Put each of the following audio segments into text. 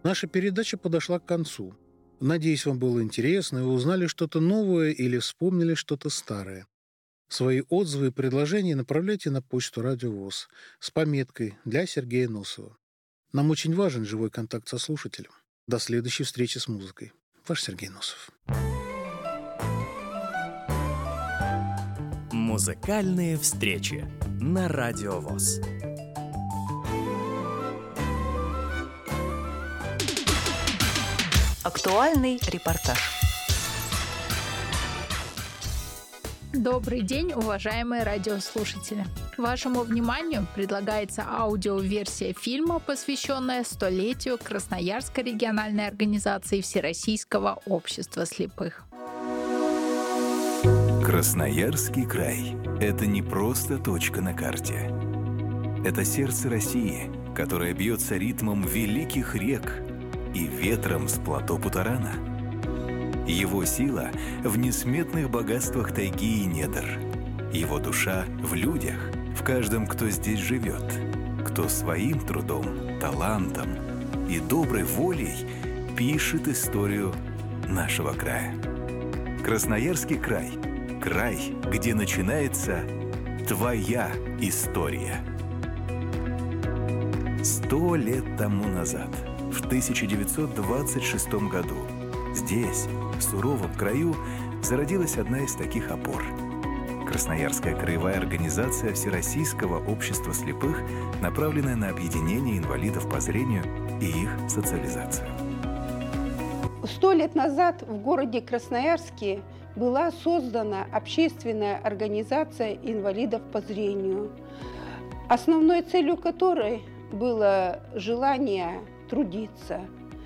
Наша передача подошла к концу. Надеюсь, вам было интересно, и вы узнали что-то новое или вспомнили что-то старое. Свои отзывы и предложения направляйте на почту Радио ВОС с пометкой «Для Сергея Носова». Нам очень важен живой контакт со слушателем. До следующей встречи с музыкой. Ваш Сергей Носов. Музыкальные встречи на Радио ВОС. Актуальный репортаж. Добрый день, уважаемые радиослушатели! Вашему вниманию предлагается аудиоверсия фильма, посвященная столетию Красноярской региональной организации Всероссийского общества слепых. Красноярский край – это не просто точка на карте. Это сердце России, которое бьется ритмом великих рек и ветром с плато Путарана. Его сила в несметных богатствах тайги и недр. Его душа в людях, в каждом, кто здесь живет, кто своим трудом, талантом и доброй волей пишет историю нашего края. Красноярский край – край, где начинается твоя история. 100 лет тому назад, в 1926 году, здесь, в суровом краю, зародилась одна из таких опор. Красноярская краевая организация Всероссийского общества слепых, направленная на объединение инвалидов по зрению и их социализацию. 100 лет назад в городе Красноярске была создана общественная организация инвалидов по зрению, основной целью которой было желание трудиться.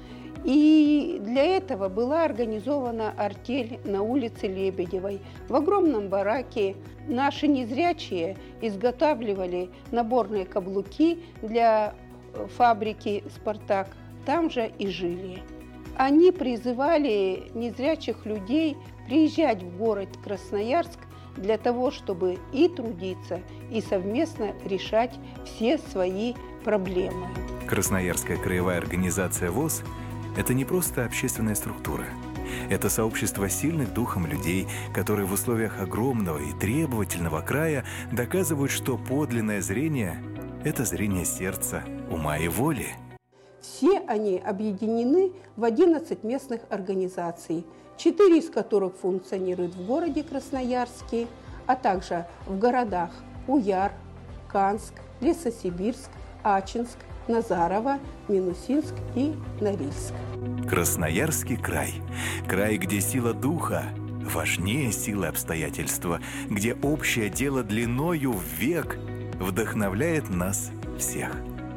И для этого была организована артель на улице Лебедевой. В огромном бараке наши незрячие изготавливали наборные каблуки для фабрики «Спартак». Там же и жили. Они призывали незрячих людей приезжать в город Красноярск для того, чтобы и трудиться, и совместно решать все свои проблемы. Красноярская краевая организация ВОС – это не просто общественная структура. Это сообщество сильных духом людей, которые в условиях огромного и требовательного края доказывают, что подлинное зрение – это зрение сердца, ума и воли. Все они объединены в 11 местных организаций, 4 из которых функционируют в городе Красноярске, а также в городах Уяр, Канск, Лесосибирск, Ачинск, Назарово, Минусинск и Норильск. Красноярский край. Край, где сила духа важнее силы обстоятельства, где общее дело длиною в век вдохновляет нас всех.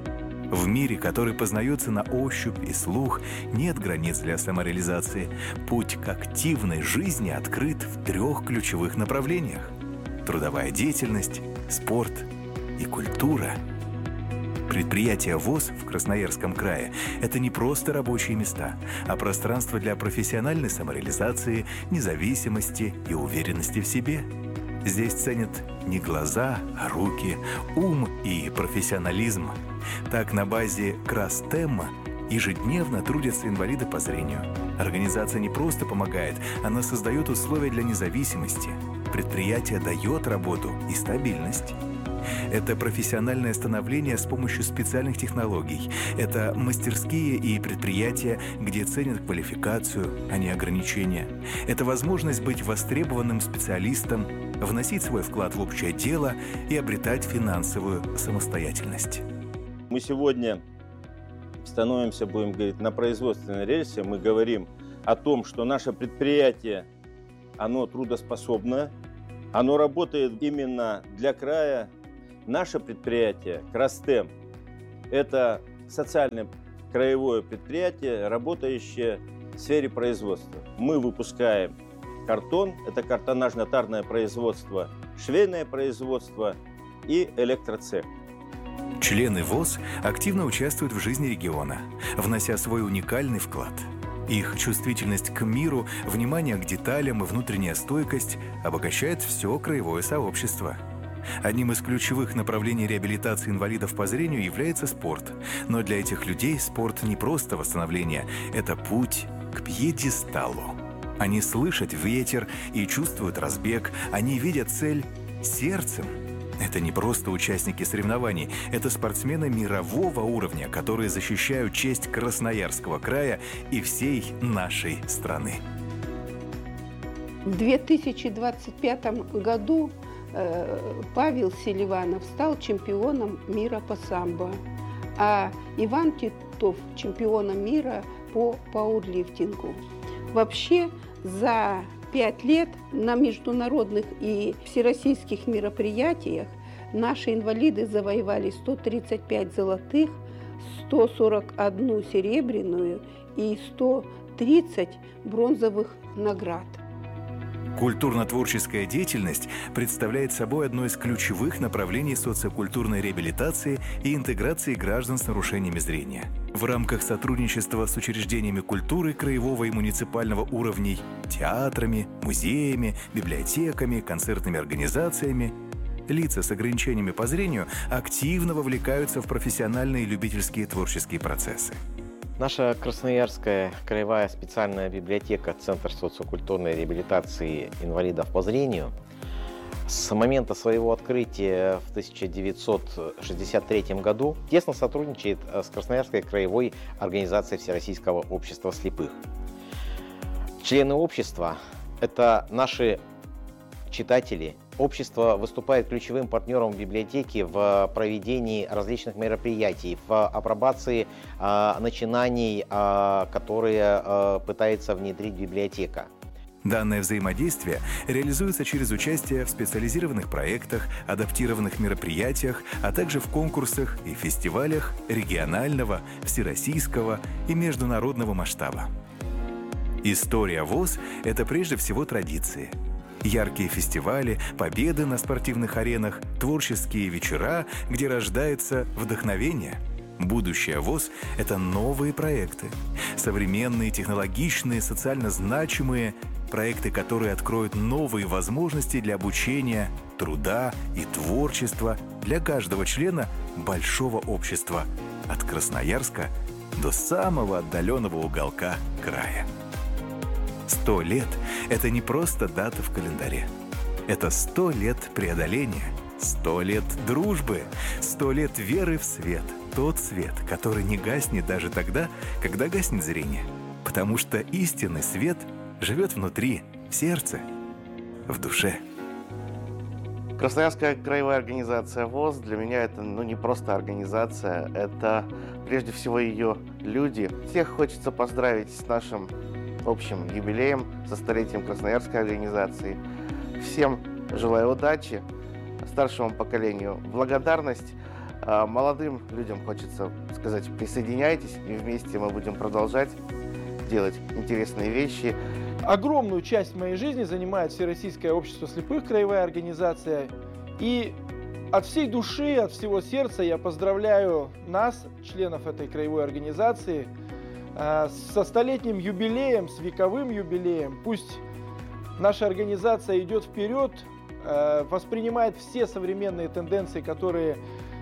В мире, который познается на ощупь и слух, нет границ для самореализации. Путь к активной жизни открыт в 3 ключевых направлениях: трудовая деятельность, спорт и культура. Предприятия ВОС в Красноярском крае – это не просто рабочие места, а пространство для профессиональной самореализации, независимости и уверенности в себе. Здесь ценят не глаза, а руки, ум и профессионализм. Так, на базе Крастема ежедневно трудятся инвалиды по зрению. Организация не просто помогает, она создает условия для независимости. Предприятие дает работу и стабильность. Это профессиональное становление с помощью специальных технологий. Это мастерские и предприятия, где ценят квалификацию, а не ограничения. Это возможность быть востребованным специалистом, вносить свой вклад в общее дело и обретать финансовую самостоятельность. Мы сегодня становимся, будем говорить, на производственной рельсе. Мы говорим о том, что наше предприятие, оно трудоспособное, оно работает именно для края. Наше предприятие «Крастем» – это социальное краевое предприятие, работающее в сфере производства. Мы выпускаем картон, это картонажно-тарное производство, швейное производство и электроцех. Члены ВОС активно участвуют в жизни региона, внося свой уникальный вклад. Их чувствительность к миру, внимание к деталям и внутренняя стойкость обогащает все краевое сообщество. Одним из ключевых направлений реабилитации инвалидов по зрению является спорт. Но для этих людей спорт не просто восстановление, это путь к пьедесталу. Они слышат ветер и чувствуют разбег, они видят цель сердцем. Это не просто участники соревнований, это спортсмены мирового уровня, которые защищают честь Красноярского края и всей нашей страны. В 2025 году Павел Селиванов стал чемпионом мира по самбо, а Иван Титов – чемпионом мира по пауэрлифтингу. Вообще за 5 лет на международных и всероссийских мероприятиях наши инвалиды завоевали 135 золотых, 141 серебряную и 130 бронзовых наград. Культурно-творческая деятельность представляет собой одно из ключевых направлений социокультурной реабилитации и интеграции граждан с нарушениями зрения. В рамках сотрудничества с учреждениями культуры краевого и муниципального уровней, театрами, музеями, библиотеками, концертными организациями, лица с ограничениями по зрению активно вовлекаются в профессиональные и любительские творческие процессы. Наша Красноярская краевая специальная библиотека Центр социокультурной реабилитации инвалидов по зрению с момента своего открытия в 1963 году тесно сотрудничает с Красноярской краевой организацией Всероссийского общества слепых. Члены общества – это наши читатели. Общество выступает ключевым партнером библиотеки в проведении различных мероприятий, в апробации начинаний, которые пытается внедрить библиотека. Данное взаимодействие реализуется через участие в специализированных проектах, адаптированных мероприятиях, а также в конкурсах и фестивалях регионального, всероссийского и международного масштаба. История ВОС – это прежде всего традиции. Яркие фестивали, победы на спортивных аренах, творческие вечера, где рождается вдохновение. Будущее ВОС – это новые проекты. Современные, технологичные, социально значимые проекты, которые откроют новые возможности для обучения, труда и творчества для каждого члена большого общества. От Красноярска до самого отдаленного уголка края. 100 лет – это не просто дата в календаре. Это 100 лет преодоления, 100 лет дружбы, 100 лет веры в свет. Тот свет, который не гаснет даже тогда, когда гаснет зрение. Потому что истинный свет живет внутри, в сердце, в душе. Красноярская краевая организация ВОС для меня это не просто организация, это прежде всего ее люди. Всех хочется поздравить с нашим общим юбилеем, со столетием Красноярской организации. Всем желаю удачи, старшему поколению благодарность. Молодым людям хочется сказать: присоединяйтесь, и вместе мы будем продолжать делать интересные вещи. Огромную часть моей жизни занимает Всероссийское общество слепых, краевая организация. И от всей души, от всего сердца я поздравляю нас, членов этой краевой организации, со столетним юбилеем, с вековым юбилеем. Пусть наша организация идет вперед, воспринимает все современные тенденции, которые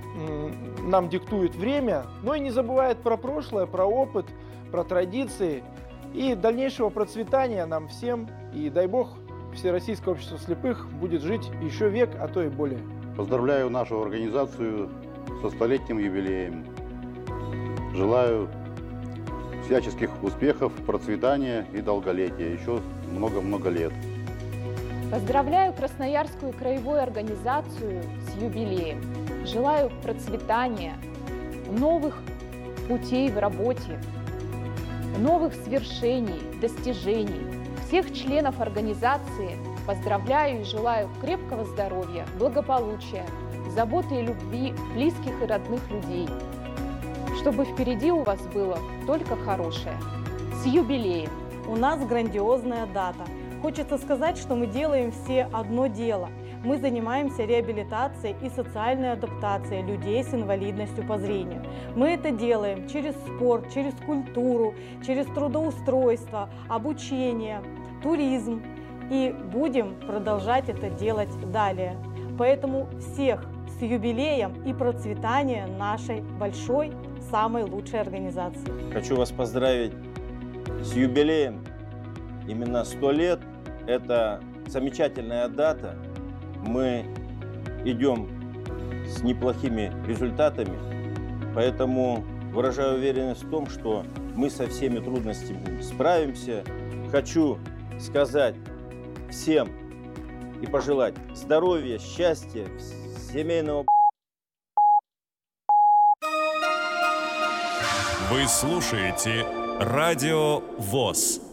нам диктует время, но и не забывает про прошлое, про опыт, про традиции и дальнейшего процветания нам всем. И дай Бог, Всероссийское общество слепых будет жить еще век, а то и более. Поздравляю нашу организацию со столетним юбилеем. Желаю всяческих успехов, процветания и долголетия. Еще много-много лет. Поздравляю Красноярскую краевую организацию с юбилеем. Желаю процветания, новых путей в работе, новых свершений, достижений. Всех членов организации поздравляю и желаю крепкого здоровья, благополучия, заботы и любви близких и родных людей. Чтобы впереди у вас было только хорошее. С юбилеем! У нас грандиозная дата. Хочется сказать, что мы делаем все одно дело. Мы занимаемся реабилитацией и социальной адаптацией людей с инвалидностью по зрению. Мы это делаем через спорт, через культуру, через трудоустройство, обучение, туризм. И будем продолжать это делать далее. Поэтому всех с юбилеем и процветанием нашей большой, самой лучшей организации. Хочу вас поздравить с юбилеем. Именно 100 лет – это замечательная дата. Мы идем с неплохими результатами, поэтому выражаю уверенность в том, что мы со всеми трудностями справимся. Хочу сказать всем и пожелать здоровья, счастья, семейного... Вы слушаете Радио ВОС.